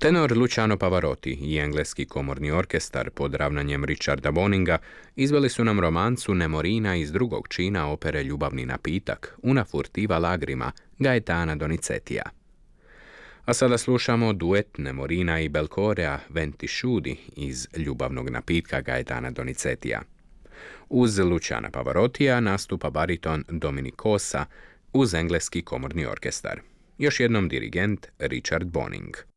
Tenor Luciano Pavarotti i engleski komorni orkestar pod ravnanjem Richarda Boninga izveli su nam romancu Nemorina iz drugog čina opere Ljubavni napitak, Una furtiva lagrima, Gaetana Donizetija. A sada slušamo duet Nemorina i Belcorea Venti Šudi iz Ljubavnog napitka Gaetana Donizetija. Uz Luciana Pavarottija nastupa bariton Dominic Cosa uz engleski komorni orkestar. Još jednom dirigent Richard Boning.